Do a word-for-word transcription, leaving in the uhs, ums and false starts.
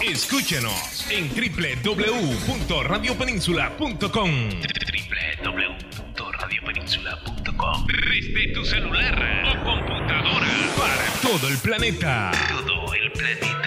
Escúchanos en doble u doble u doble u punto radio península punto com. doble u doble u doble u punto radio península punto com. Desde tu celular o computadora Para todo el planeta. Todo el planeta.